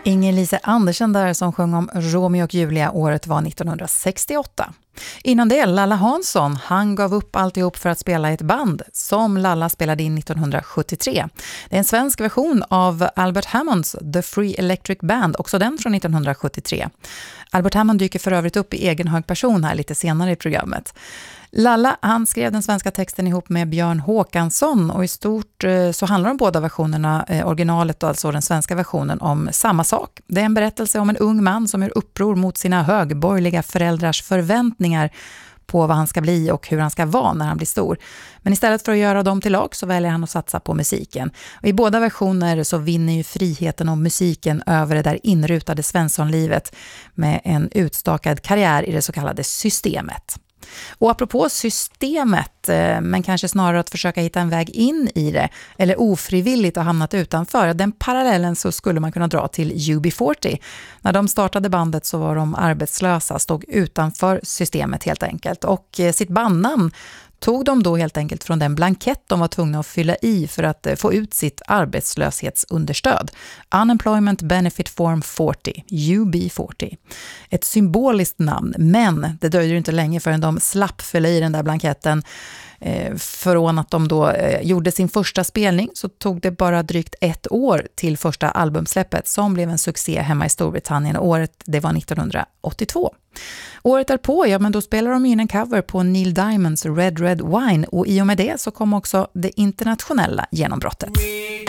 Inge-Lise Andersen där som sjöng om Romeo och Julia. Året var 1968. Innan det, Lalla Hansson, han gav upp alltihop för att spela i ett band som Lalla spelade in 1973. Det är en svensk version av Albert Hammonds The Free Electric Band, också den från 1973. Albert Hammond dyker för övrigt upp i egen hög person här lite senare i programmet. Lalla, han skrev den svenska texten ihop med Björn Håkansson och i stort så handlar de båda versionerna, originalet och alltså den svenska versionen, om samma sak. Det är en berättelse om en ung man som gör uppror mot sina högborgerliga föräldrars förväntningar på vad han ska bli och hur han ska vara när han blir stor. Men istället för att göra dem till lag så väljer han att satsa på musiken. Och i båda versioner så vinner ju friheten och musiken över det där inrutade Svenssonlivet med en utstakad karriär i det så kallade systemet. Och apropå systemet, men kanske snarare att försöka hitta en väg in i det eller ofrivilligt ha hamnat utanför, den parallellen så skulle man kunna dra till UB40. När de startade bandet så var de arbetslösa, stod utanför systemet helt enkelt, och sitt bandnamn tog de då helt enkelt från den blankett de var tvungna att fylla i för att få ut sitt arbetslöshetsunderstöd. Unemployment Benefit Form 40, UB40. Ett symboliskt namn, men det dröjde inte länge förrän de slapp fylla i den där blanketten. Från att de då gjorde sin första spelning så tog det bara drygt 1 år till första albumsläppet som blev en succé hemma i Storbritannien. Året, det var 1982. Året därpå, ja, men då spelar de in en cover på Neil Diamonds Red Red Wine, och i och med det så kom också det internationella genombrottet.